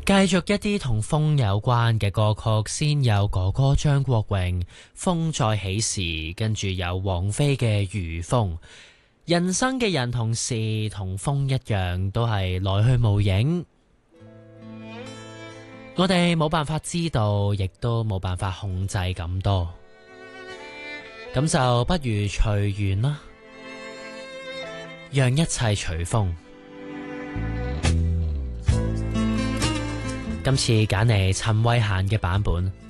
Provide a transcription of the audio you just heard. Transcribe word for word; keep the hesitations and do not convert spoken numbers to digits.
繼續一啲同風有關嘅歌曲，先有哥哥張國榮風再起時，跟住有王菲嘅如風。人生嘅人同事同風一樣，都係來去無影，我哋冇辦法知道，亦都冇辦法控制咁多，咁就不如隨緣啦，讓一切隨風。今次揀嚟陳慧嫻嘅版本。